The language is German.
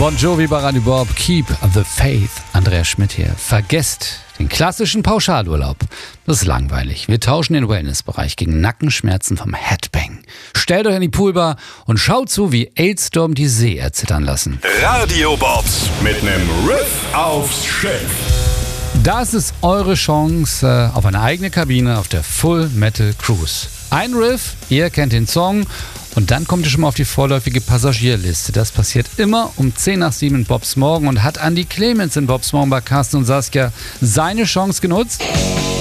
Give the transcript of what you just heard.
Bon Jovi bei Radio Bob, Keep the Faith. Andreas Schmidt hier. Vergesst den klassischen Pauschalurlaub. Das ist langweilig. Wir tauschen den Wellnessbereich gegen Nackenschmerzen vom Headbang. Stellt euch an die Poolbar und schaut zu, wie Ailstorm die See erzittern lassen. Radio Bobs mit nem Riff aufs Schiff. Das ist eure Chance auf eine eigene Kabine auf der Full Metal Cruise. Ein Riff, ihr kennt den Song und dann kommt ihr schon mal auf die vorläufige Passagierliste. Das passiert immer um 10 nach 7 in Bobs Morgen und hat Andi Clemens in Bobs Morgen bei Carsten und Saskia seine Chance genutzt?